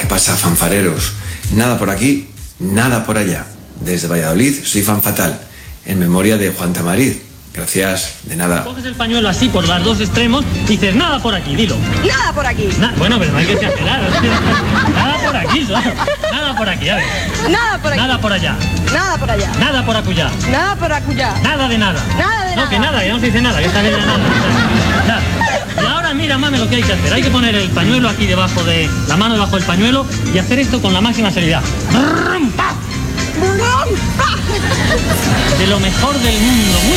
¿qué pasa, fanfareros? Nada por aquí, nada por allá. Desde Valladolid soy Fan Fatal, en memoria de Juan Tamariz. Gracias, de nada. Coges el pañuelo así por los dos extremos y dices, nada por aquí, dilo. Nada por aquí. Bueno, pero no hay que exagerar. Nada por aquí, ¿no? Nada por aquí, a ver. Nada por aquí. Nada por allá. Nada por allá. Nada por acullá. Nada por acullá. Nada de nada. Nada de no, nada. que nada, ya no se dice nada, que esta vez ya nada. Nada. Y ahora mira, mame, lo que hay que hacer. Hay que poner el pañuelo aquí debajo de... la mano debajo del pañuelo y hacer esto con la máxima seriedad. De lo mejor del mundo.